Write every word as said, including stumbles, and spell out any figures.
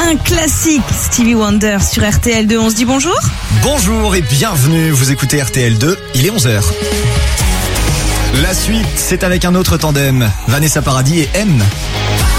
un classique, Stevie Wonder sur R T L deux. On se dit bonjour. Bonjour et bienvenue, vous écoutez R T L deux, il est onze heures. La suite, c'est avec un autre tandem, Vanessa Paradis et M.